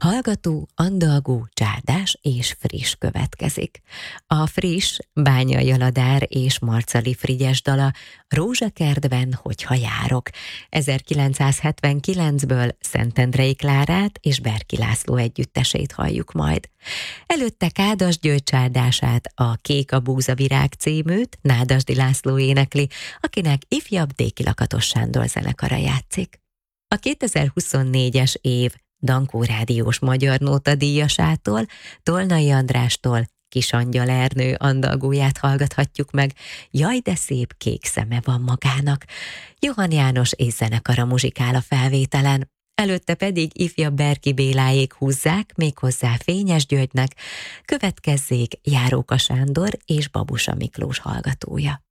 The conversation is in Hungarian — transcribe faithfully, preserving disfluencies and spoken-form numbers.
Hallgató, andalgó, csárdás és friss következik. A friss Bányai Aladár és Marcali Frigyes dala Rózsakertben, hogyha járok. ezerkilencszázhetvenkilencből Szentendrei Klárát és Berki László együttesét halljuk majd. Előtte Kádas György csárdását, a Kék a búzavirág címűt Nádasdy László énekli, akinek ifjabb Déki Lakatos Sándor zenekara játszik. A kétezer-huszonnégyes év Dankó rádiós magyar nóta díjasától, Tolnai Andrástól Kis Angyal Ernő andalgóját hallgathatjuk meg, Jaj, de szép kék szeme van magának. Johann János és zenekara muzsikál a felvételen, előtte pedig ifjabb Berki Béláék húzzák méghozzá Fényes Györgynek, következzék Járóka Sándor és Babusa Miklós hallgatója.